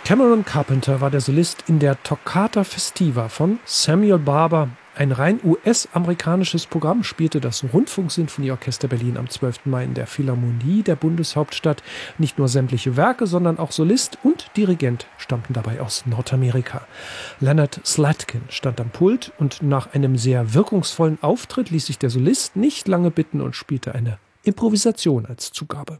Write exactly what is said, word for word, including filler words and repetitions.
Cameron Carpenter war der Solist in der Toccata Festiva von Samuel Barber. Ein rein U S-amerikanisches Programm spielte das Rundfunksinfonieorchester Berlin am zwölften Mai in der Philharmonie der Bundeshauptstadt. Nicht nur sämtliche Werke, sondern auch Solist und Dirigent stammten dabei aus Nordamerika. Leonard Slatkin stand am Pult und nach einem sehr wirkungsvollen Auftritt ließ sich der Solist nicht lange bitten und spielte eine Improvisation als Zugabe.